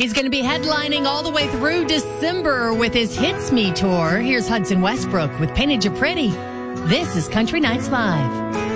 He's going to be headlining all the way through December with his Hits Me tour. Here's Hudson Westbrook with Painted You Pretty. This is Country Nights Live.